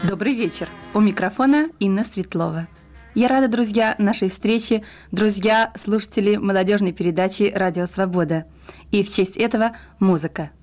Добрый вечер. У микрофона Инна Светлова. Я рада, друзья, нашей встрече, друзья, слушатели молодежной передачи «Радио Свобода». И в честь этого музыка.